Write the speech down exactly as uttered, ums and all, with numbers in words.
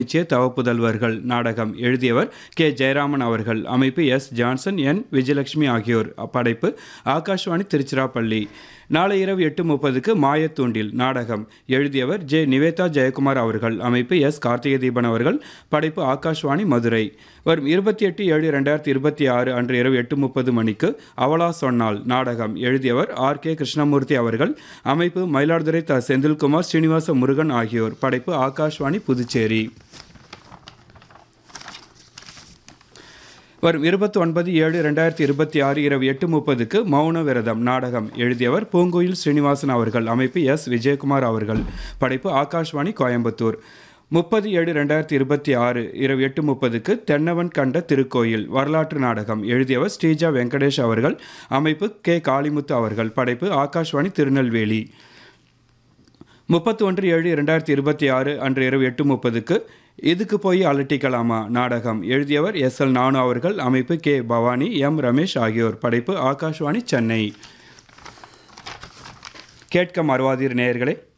நிச்சய தவப்புதல்வர்கள் நாடகம் எழுதியவர் கே ஜெயராமன் அவர்கள். அமைப்பு எஸ் ஜான்சன், என் விஜயலட்சுமி ஆகியோர். படைப்பு ஆகாஷ்வாணி திருச்சிராப்பள்ளி. நாளை இரவு எட்டு முப்பதுக்கு மாயத்தூண்டில் நாடகம் எழுதியவர் ஜே நிவேதா ஜெயக்குமார் அவர்கள். அமைப்பு எஸ் கார்த்திகை தீபன் அவர்கள். படைப்பு ஆகாஷ்வாணி மதுரை. வரும் இருபத்தி எட்டு ஏழு இரண்டாயிரத்தி இருபத்தி ஆறு அன்று இரவு எட்டு முப்பது மணிக்கு அவளா சொன்னால் நாடகம் எழுதியவர் ஆர் கே கிருஷ்ணமூர்த்தி அவர்கள். அமைப்பு மயிலாடுதுறை த செந்தில்குமார், ஸ்ரீனிவாச முருகன் ஆகியோர். படைப்பு ஆகாஷ்வாணி புதுச்சேரி. வரும் இருபத்தி ஒன்பது ஏழு இரண்டாயிரத்தி இருபத்தி ஆறு இரவு எட்டு முப்பதுக்கு மௌன விரதம் நாடகம் எழுதியவர் பூங்குயில் ஸ்ரீனிவாசன் அவர்கள். அமைப்பு எஸ் விஜயகுமார் அவர்கள். படைப்பு ஆகாஷ்வாணி கோயம்புத்தூர். முப்பது ஏழு ரெண்டாயிரத்தி இருபத்தி ஆறு இரவு எட்டு முப்பதுக்கு தென்னவன் கண்ட திருக்கோயில் வரலாற்று நாடகம் எழுதியவர் ஸ்ரீஜா வெங்கடேஷ் அவர்கள். அமைப்பு கே காளிமுத்து அவர்கள். படைப்பு ஆகாஷ்வாணி திருநெல்வேலி. முப்பத்தி ஒன்று ஏழு இரண்டாயிரத்தி இருபத்தி ஆறு அன்று இரவு எட்டு முப்பதுக்கு இதுக்கு போய் அலட்டிக்கலாமா நாடகம் எழுதியவர் எஸ் எல் நானு அவர்கள். அமைப்பு கே பவானி, எம் ரமேஷ் ஆகியோர். படைப்பு ஆகாஷ்வாணி சென்னை. கேட்க மறவாதீர் நேயர்களே.